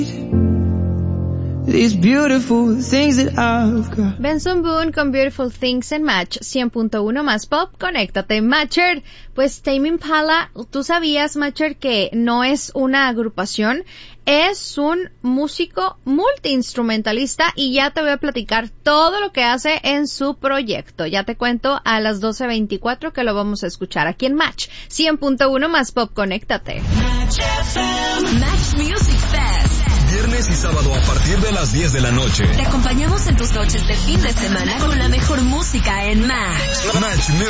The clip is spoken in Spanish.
These beautiful things that I've got. Benson Boone con Beautiful Things en Match 100.1 más pop, conéctate. Matcher, pues Tame Impala, tú sabías, Matcher, que no es una agrupación, es un músico multiinstrumentalista y ya te voy a platicar todo lo que hace en su proyecto. Ya te cuento a las 12:24 que lo vamos a escuchar aquí en Match 100.1 más pop, conéctate. Match Music Fest. Viernes y sábado a partir de las 10 de la noche. Te acompañamos en tus noches de fin de semana con la mejor música en Match. Match Music